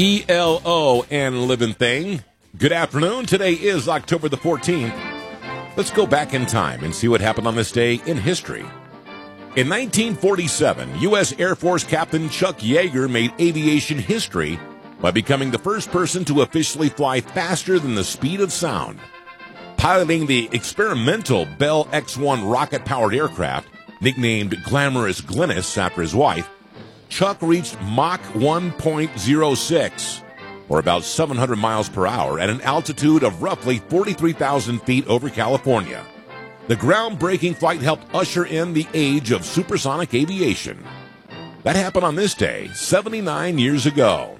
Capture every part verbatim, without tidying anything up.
E L O and Living Thing. Good afternoon. Today is October the fourteenth. Let's go back in time and see what happened on this day in history. In nineteen forty-seven, U S Air Force Captain Chuck Yeager made aviation history by becoming the first person to officially fly faster than the speed of sound. Piloting the experimental Bell X one rocket-powered aircraft, nicknamed Glamorous Glennis after his wife, Chuck reached Mach one point oh six, or about seven hundred miles per hour, at an altitude of roughly forty-three thousand feet over California. The groundbreaking flight helped usher in the age of supersonic aviation. That happened on this day, seventy-nine years ago.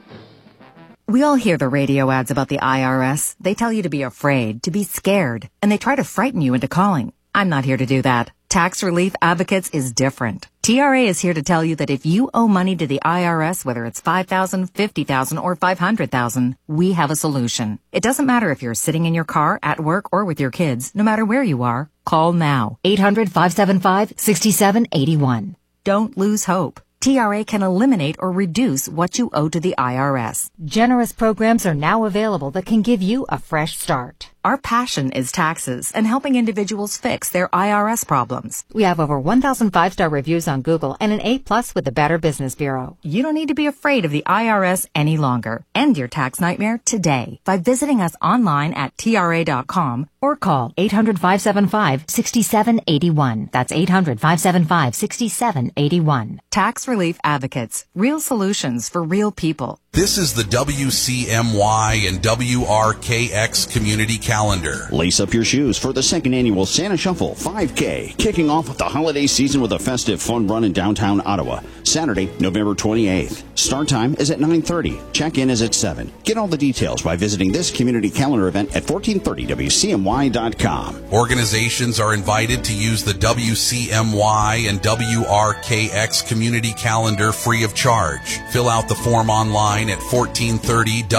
We all hear the radio ads about the I R S. They tell you to be afraid, to be scared, and they try to frighten you into calling. I'm not here to do that. Tax Relief Advocates is different. T R A is here to tell you that if you owe money to the I R S, whether it's five thousand dollars, fifty thousand dollars, or five hundred thousand dollars, we have a solution. It doesn't matter if you're sitting in your car, at work, or with your kids. No matter where you are, call now. eight hundred, five seven five, six seven eight one. Don't lose hope. T R A can eliminate or reduce what you owe to the I R S. Generous programs are now available that can give you a fresh start. Our passion is taxes and helping individuals fix their I R S problems. We have over one thousand five-star reviews on Google and an A plus with the Better Business Bureau. You don't need to be afraid of the I R S any longer. End your tax nightmare today by visiting us online at T R A dot com or call eight hundred, five seven five, six seven eight one. That's eight hundred, five seven five, six seven eight one. Tax Relief Advocates. Real solutions for real people. This is the W C M Y and W R K X Community Calendar. Lace up your shoes for the second annual Santa Shuffle five K, kicking off with the holiday season with a festive fun run in downtown Ottawa. Saturday, November twenty-eighth. Start time is at nine thirty. Check-in is at seven. Get all the details by visiting this community calendar event at fourteen thirty W C M Y dot com. Organizations are invited to use the W C M Y and W R K X Community Calendar free of charge. Fill out the form online at fourteen thirty